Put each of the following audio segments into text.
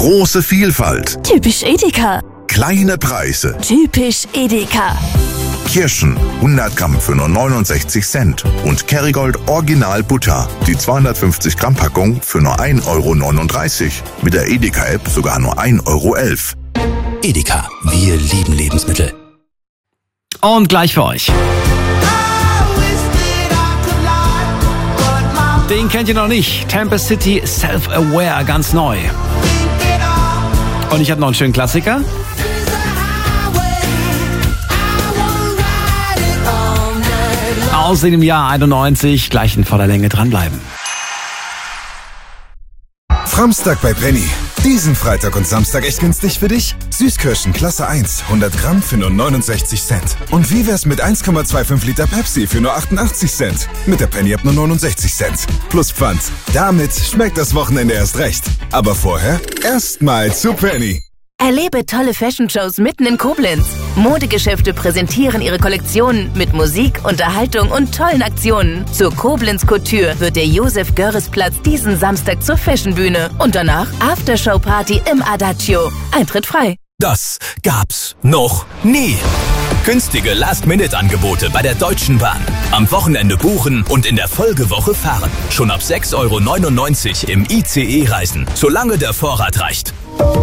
Große Vielfalt. Typisch Edeka. Kleine Preise. Typisch Edeka. Kirschen 100 Gramm für nur 69 Cent. Und Kerrygold Original Butter. Die 250 Gramm Packung für nur 1,39 €. Mit der Edeka-App sogar nur 1,11 €. Edeka, wir lieben Lebensmittel. Und gleich für euch. Den kennt ihr noch nicht. Tempest City Self-Aware, ganz neu. Und ich habe noch einen schönen Klassiker. Aus dem Jahr 91, gleich in voller Länge dranbleiben. Framstag bei Penny. Diesen Freitag und Samstag echt günstig für dich? Süßkirschen Klasse 1, 100 Gramm für nur 69 Cent. Und wie wär's mit 1,25 Liter Pepsi für nur 88 Cent? Mit der Penny ab nur 69 Cent. Plus Pfand. Damit schmeckt das Wochenende erst recht. Aber vorher erstmal zu Penny. Erlebe tolle Fashion-Shows mitten in Koblenz. Modegeschäfte präsentieren ihre Kollektionen mit Musik, Unterhaltung und tollen Aktionen. Zur Koblenz Couture wird der Josef-Görres-Platz diesen Samstag zur Fashionbühne. Und danach Aftershow-Party im Adagio. Eintritt frei. Das gab's noch nie. Günstige Last-Minute-Angebote bei der Deutschen Bahn. Am Wochenende buchen und in der Folgewoche fahren. Schon ab 6,99 € im ICE reisen, solange der Vorrat reicht.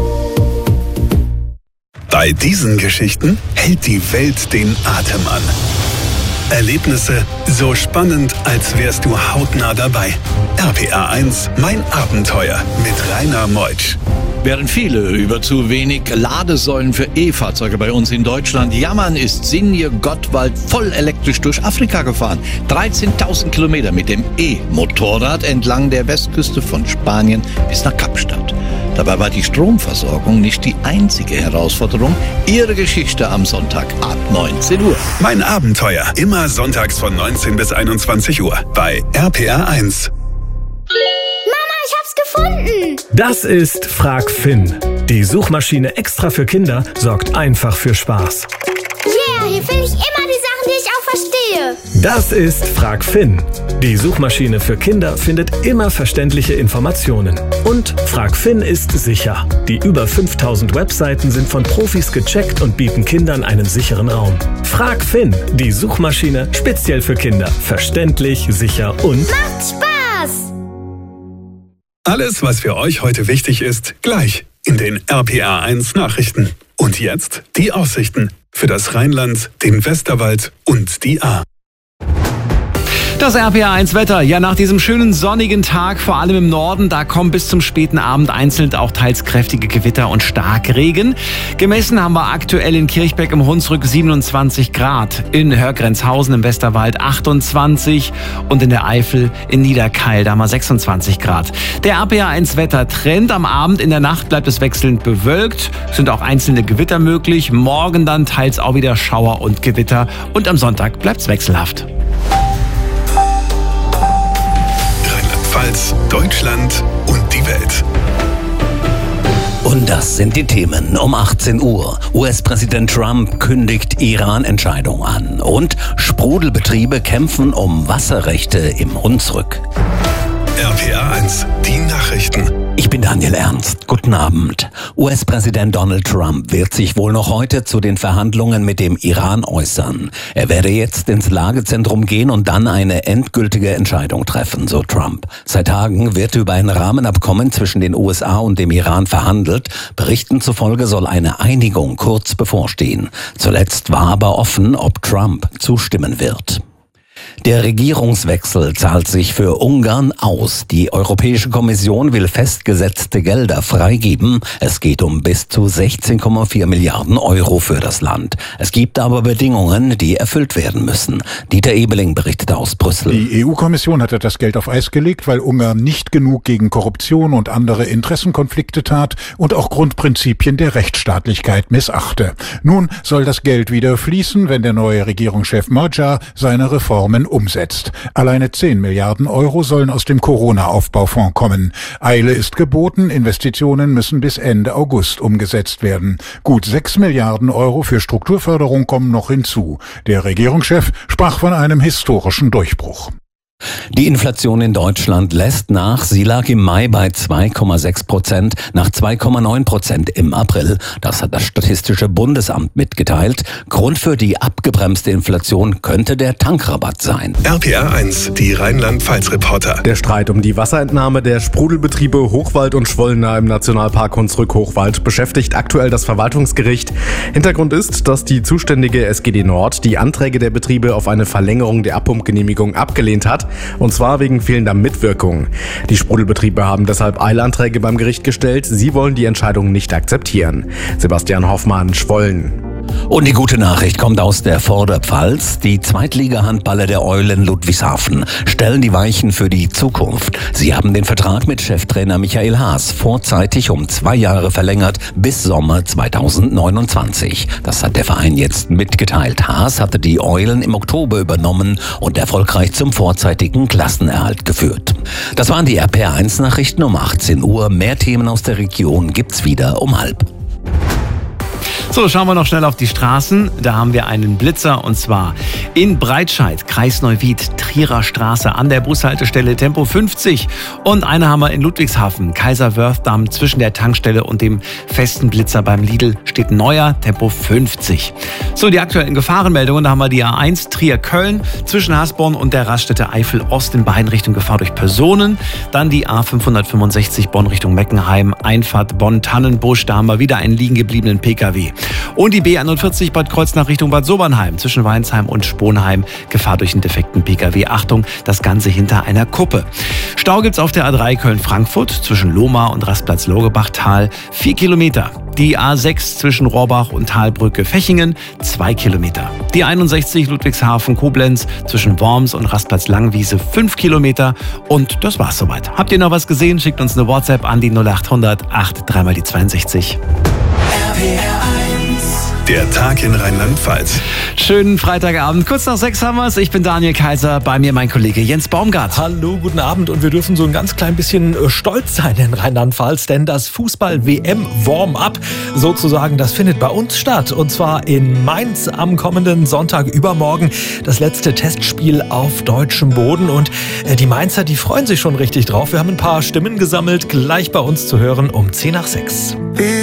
Bei diesen Geschichten hält die Welt den Atem an. Erlebnisse so spannend, als wärst du hautnah dabei. RPA 1, mein Abenteuer mit Rainer Meutsch. Während viele über zu wenig Ladesäulen für E-Fahrzeuge bei uns in Deutschland jammern, ist Sinje Gottwald voll elektrisch durch Afrika gefahren. 13.000 Kilometer mit dem E-Motorrad entlang der Westküste von Spanien bis nach Kapstadt. Dabei war die Stromversorgung nicht die einzige Herausforderung. Ihre Geschichte am Sonntag ab 19 Uhr. Mein Abenteuer, immer sonntags von 19 bis 21 Uhr bei RPA 1. Ich hab's gefunden! Das ist Frag Finn. Die Suchmaschine extra für Kinder sorgt einfach für Spaß. Yeah, hier finde ich immer die Sachen, die ich auch verstehe. Das ist Frag Finn. Die Suchmaschine für Kinder findet immer verständliche Informationen. Und Frag Finn ist sicher. Die über 5000 Webseiten sind von Profis gecheckt und bieten Kindern einen sicheren Raum. Frag Finn, die Suchmaschine speziell für Kinder. Verständlich, sicher und macht Spaß! Alles, was für euch heute wichtig ist, gleich in den RPA 1 Nachrichten. Und jetzt die Aussichten für das Rheinland, den Westerwald und die Ahr. Das RPA 1 Wetter. Ja, nach diesem schönen sonnigen Tag, vor allem im Norden, da kommen bis zum späten Abend einzeln auch teils kräftige Gewitter und Starkregen. Gemessen haben wir aktuell in Kirchberg im Hunsrück 27 Grad, in Hörgrenzhausen im Westerwald 28 und in der Eifel in Niederkeil, da haben wir 26 Grad. Der RPA 1 Wettertrend: am Abend, in der Nacht bleibt es wechselnd bewölkt, sind auch einzelne Gewitter möglich, morgen dann teils auch wieder Schauer und Gewitter und am Sonntag bleibt es wechselhaft. Deutschland und die Welt. Und das sind die Themen um 18 Uhr. US-Präsident Trump kündigt Iran-Entscheidung an. Und Sprudelbetriebe kämpfen um Wasserrechte im Hunsrück. RPA 1, die Nachrichten. Ich bin Daniel Ernst. Guten Abend. US-Präsident Donald Trump wird sich wohl noch heute zu den Verhandlungen mit dem Iran äußern. Er werde jetzt ins Lagezentrum gehen und dann eine endgültige Entscheidung treffen, so Trump. Seit Tagen wird über ein Rahmenabkommen zwischen den USA und dem Iran verhandelt. Berichten zufolge soll eine Einigung kurz bevorstehen. Zuletzt war aber offen, ob Trump zustimmen wird. Der Regierungswechsel zahlt sich für Ungarn aus. Die Europäische Kommission will festgesetzte Gelder freigeben. Es geht um bis zu 16,4 Milliarden Euro für das Land. Es gibt aber Bedingungen, die erfüllt werden müssen. Dieter Ebeling berichtet aus Brüssel. Die EU-Kommission hatte das Geld auf Eis gelegt, weil Ungarn nicht genug gegen Korruption und andere Interessenkonflikte tat und auch Grundprinzipien der Rechtsstaatlichkeit missachte. Nun soll das Geld wieder fließen, wenn der neue Regierungschef Magyar seine Reformen umsetzt. Alleine 10 Milliarden Euro sollen aus dem Corona-Aufbaufonds kommen. Eile ist geboten, Investitionen müssen bis Ende August umgesetzt werden. Gut 6 Milliarden Euro für Strukturförderung kommen noch hinzu. Der Regierungschef sprach von einem historischen Durchbruch. Die Inflation in Deutschland lässt nach. Sie lag im Mai bei 2,6%, nach 2,9% im April. Das hat das Statistische Bundesamt mitgeteilt. Grund für die abgebremste Inflation könnte der Tankrabatt sein. RPR 1, die Rheinland-Pfalz-Reporter. Der Streit um die Wasserentnahme der Sprudelbetriebe Hochwald und Schwollna im Nationalpark Hunsrück-Hochwald beschäftigt aktuell das Verwaltungsgericht. Hintergrund ist, dass die zuständige SGD Nord die Anträge der Betriebe auf eine Verlängerung der Abpumpgenehmigung abgelehnt hat. Und zwar wegen fehlender Mitwirkung. Die Sprudelbetriebe haben deshalb Eilanträge beim Gericht gestellt. Sie wollen die Entscheidung nicht akzeptieren. Sebastian Hoffmann, Schwollen. Und die gute Nachricht kommt aus der Vorderpfalz. Die Zweitliga-Handballer der Eulen Ludwigshafen stellen die Weichen für die Zukunft. Sie haben den Vertrag mit Cheftrainer Michael Haas vorzeitig um 2 Jahre verlängert bis Sommer 2029. Das hat der Verein jetzt mitgeteilt. Haas hatte die Eulen im Oktober übernommen und erfolgreich zum vorzeitigen Klassenerhalt geführt. Das waren die RPR 1 Nachrichten um 18 Uhr. Mehr Themen aus der Region gibt's wieder um 12:30. So, schauen wir noch schnell auf die Straßen. Da haben wir einen Blitzer und zwar in Breitscheid, Kreis Neuwied, Trierer Straße an der Bushaltestelle Tempo 50. Und eine haben wir in Ludwigshafen, Kaiser-Wörth-Damm zwischen der Tankstelle und dem festen Blitzer beim Lidl steht neuer Tempo 50. So, die aktuellen Gefahrenmeldungen, da haben wir die A1 Trier-Köln zwischen Hasborn und der Raststätte Eifel-Ost in beiden Richtungen Gefahr durch Personen. Dann die A565 Bonn Richtung Meckenheim, Einfahrt Bonn-Tannenbusch, da haben wir wieder einen liegen gebliebenen PKW. Und die B41 Bad Kreuznach Richtung Bad Sobernheim zwischen Weinsheim und Sponheim. Gefahr durch einen defekten PKW. Achtung, das Ganze hinter einer Kuppe. Stau gibt's auf der A3 Köln-Frankfurt zwischen Lohmar und Rastplatz Logebach-Tal 4 Kilometer. Die A6 zwischen Rohrbach und Talbrücke-Fechingen 2 Kilometer. Die 61 Ludwigshafen-Koblenz zwischen Worms und Rastplatz Langwiese 5 Kilometer. Und das war's soweit. Habt ihr noch was gesehen? Schickt uns eine WhatsApp an die 0800 83 die 62. Der Tag in Rheinland-Pfalz. Schönen Freitagabend. Kurz nach 6 haben wir es. Ich bin Daniel Kaiser. Bei mir mein Kollege Jens Baumgart. Hallo, guten Abend. Und wir dürfen so ein ganz klein bisschen stolz sein in Rheinland-Pfalz, denn das Fußball-WM-Warm-Up sozusagen, das findet bei uns statt. Und zwar in Mainz am kommenden Sonntag übermorgen. Das letzte Testspiel auf deutschem Boden. Und die Mainzer, die freuen sich schon richtig drauf. Wir haben ein paar Stimmen gesammelt, gleich bei uns zu hören um 5:50.